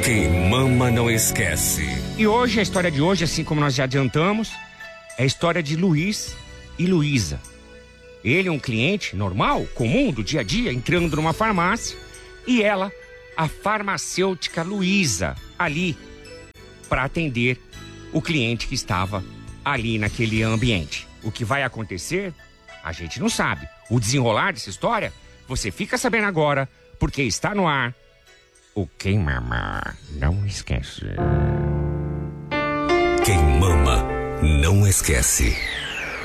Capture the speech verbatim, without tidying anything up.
Quem mama não esquece. E hoje, a história de hoje, assim como nós já adiantamos, é a história de Luiz e Luísa. Ele é um cliente normal, comum, do dia a dia, entrando numa farmácia, e ela, a farmacêutica Luísa, ali, para atender o cliente que estava ali naquele ambiente. O que vai acontecer, a gente não sabe. O desenrolar dessa história, você fica sabendo agora, porque está no ar o Quem Mama Não Esquece. Quem mama não esquece.